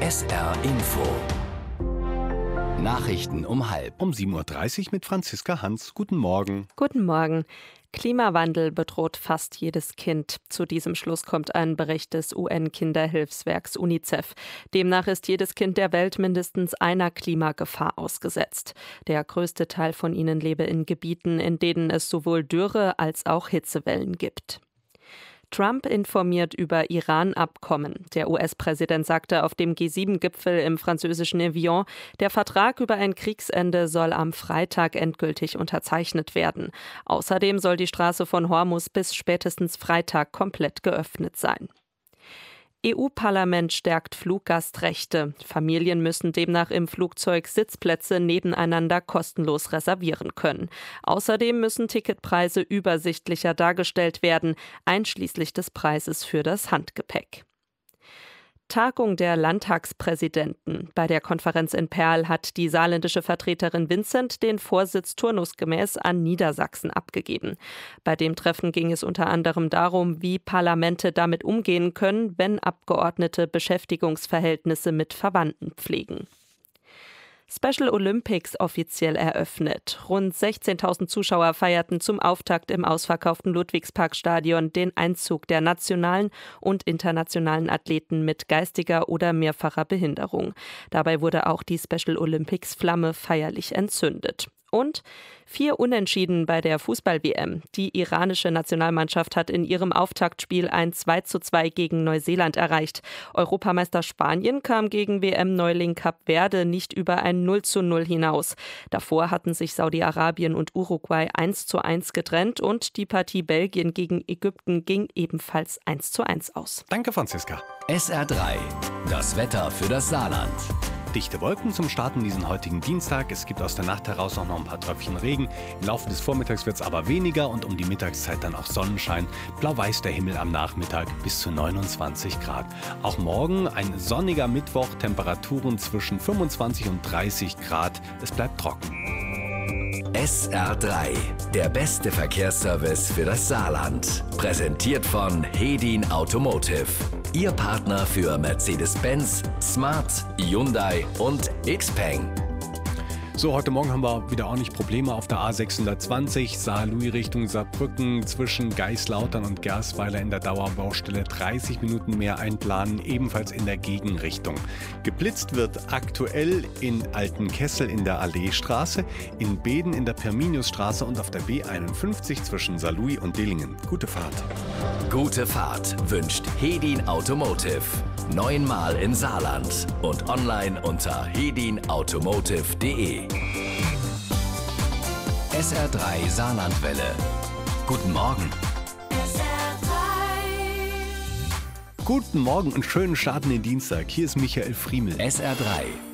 SR Info. Nachrichten um 12:30. Um 7:30 Uhr mit Franziska Hans. Guten Morgen. Guten Morgen. Klimawandel bedroht fast jedes Kind. Zu diesem Schluss kommt ein Bericht des UN-Kinderhilfswerks UNICEF. Demnach ist jedes Kind der Welt mindestens einer Klimagefahr ausgesetzt. Der größte Teil von ihnen lebe in Gebieten, in denen es sowohl Dürre als auch Hitzewellen gibt. Trump informiert über Iran-Abkommen. Der US-Präsident sagte auf dem G7-Gipfel im französischen Evian, der Vertrag über ein Kriegsende soll am Freitag endgültig unterzeichnet werden. Außerdem soll die Straße von Hormuz bis spätestens Freitag komplett geöffnet sein. EU-Parlament stärkt Fluggastrechte. Familien müssen demnach im Flugzeug Sitzplätze nebeneinander kostenlos reservieren können. Außerdem müssen Ticketpreise übersichtlicher dargestellt werden, einschließlich des Preises für das Handgepäck. Tagung der Landtagspräsidenten. Bei der Konferenz in Perl hat die saarländische Vertreterin Vincent den Vorsitz turnusgemäß an Niedersachsen abgegeben. Bei dem Treffen ging es unter anderem darum, wie Parlamente damit umgehen können, wenn Abgeordnete Beschäftigungsverhältnisse mit Verwandten pflegen. Special Olympics offiziell eröffnet. Rund 16.000 Zuschauer feierten zum Auftakt im ausverkauften Ludwigsparkstadion den Einzug der nationalen und internationalen Athleten mit geistiger oder mehrfacher Behinderung. Dabei wurde auch die Special Olympics Flamme feierlich entzündet. Und 4 Unentschieden bei der Fußball-WM. Die iranische Nationalmannschaft hat in ihrem Auftaktspiel ein 2:2 gegen Neuseeland erreicht. Europameister Spanien kam gegen WM-Neuling Kap Verde nicht über ein 0:0 hinaus. Davor hatten sich Saudi-Arabien und Uruguay 1:1 getrennt und die Partie Belgien gegen Ägypten ging ebenfalls 1:1 aus. Danke, Franziska. SR3, das Wetter für das Saarland. Dichte Wolken zum Starten diesen heutigen Dienstag. Es gibt aus der Nacht heraus auch noch ein paar Tröpfchen Regen. Im Laufe des Vormittags wird es aber weniger und um die Mittagszeit dann auch Sonnenschein. Blau-weiß der Himmel am Nachmittag bis zu 29 Grad. Auch morgen ein sonniger Mittwoch, Temperaturen zwischen 25 und 30 Grad. Es bleibt trocken. SR3, der beste Verkehrsservice für das Saarland. Präsentiert von Hedin Automotive. Ihr Partner für Mercedes-Benz, Smart, Hyundai und Xpeng. So, heute Morgen haben wir wieder ordentlich Probleme auf der A620, Saarlouis Richtung Saarbrücken, zwischen Geislautern und Gersweiler in der Dauerbaustelle 30 Minuten mehr einplanen, ebenfalls in der Gegenrichtung. Geblitzt wird aktuell in Altenkessel in der Alleestraße, in Beeden in der Pirminiusstraße und auf der B51 zwischen Saarlouis und Dillingen. Gute Fahrt. Gute Fahrt wünscht Hedin Automotive. 9-mal im Saarland und online unter hedinautomotive.de. SR3 Saarlandwelle. Guten Morgen. Guten Morgen und schönen Start in den Dienstag. Hier ist Michael Friemel. SR3